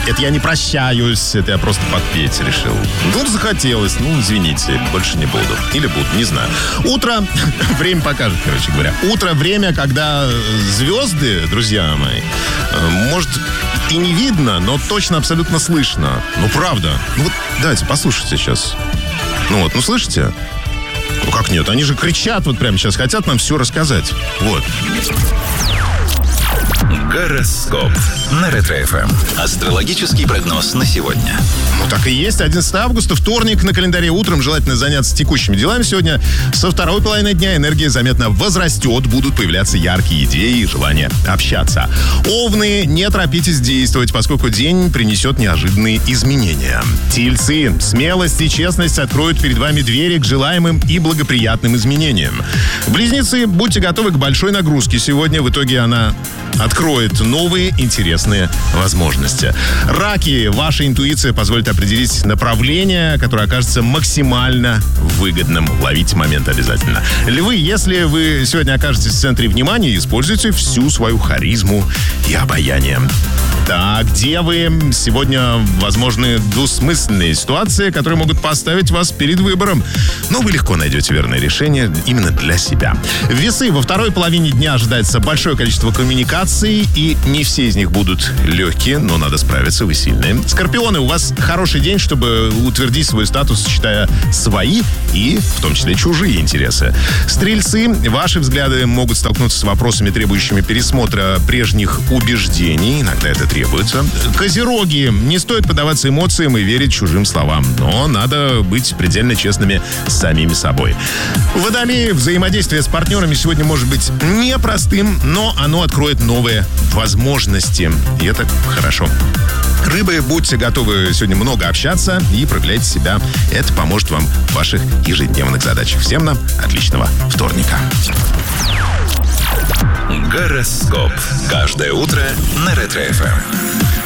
Это я не прощаюсь, это я просто подпеть решил. Ну, захотелось, извините, больше не буду. Или буду, не знаю. Утро, время покажет, короче говоря. Утро, время, когда звезды, друзья мои, может, и не видно, но точно абсолютно слышно. Правда. Давайте, послушайте сейчас. Слышите? Как нет? Они же кричат прямо сейчас, хотят нам все рассказать. Вот. Гороскоп на Ретро-ФМ. Астрологический прогноз на сегодня. Так и есть. 11 августа, вторник на календаре. Утром желательно заняться текущими делами. Сегодня со второй половины дня энергия заметно возрастет. Будут появляться яркие идеи и желание общаться. Овны, не торопитесь действовать, поскольку день принесет неожиданные изменения. Тельцы, смелость и честность откроют перед вами двери к желаемым и благоприятным изменениям. Близнецы, будьте готовы к большой нагрузке сегодня. В итоге она откроет новые интересные возможности. Раки, ваша интуиция позволит определить направление, которое окажется максимально выгодным. Ловите момент обязательно. Львы, если вы сегодня окажетесь в центре внимания, используйте всю свою харизму и обаяние. Так, девы, сегодня возможны двусмысленные ситуации, которые могут поставить вас перед выбором. Но вы легко найдете верное решение именно для себя. Весы, во второй половине дня ожидается большое количество коммуникаций, и не все из них будут легкие, но надо справиться, вы сильные. Скорпионы, у вас хороший день, чтобы утвердить свой статус, сочетая свои и, в том числе, чужие интересы. Стрельцы, ваши взгляды могут столкнуться с вопросами, требующими пересмотра прежних убеждений. Иногда это требуется. Козероги, не стоит поддаваться эмоциям и верить чужим словам, но надо быть предельно честными с самими собой. Водолеи, взаимодействие с партнерами сегодня может быть непростым, но оно откроет новые возможности, и это хорошо. Рыбы, будьте готовы сегодня много общаться и проявляйте себя. Это поможет вам в ваших ежедневных задачах. Всем нам отличного вторника. Гороскоп. Каждое утро на Ретро-ФМ.